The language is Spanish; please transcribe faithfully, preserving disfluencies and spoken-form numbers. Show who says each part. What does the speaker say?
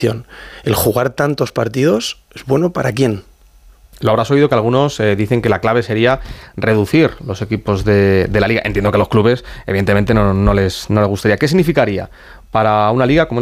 Speaker 1: El jugar tantos partidos es bueno ¿para quién?
Speaker 2: Lo habrás oído que algunos eh, dicen que la clave sería reducir los equipos de, de la liga. Entiendo que a los clubes, evidentemente, no, no, les, no les gustaría. ¿Qué significaría para una liga como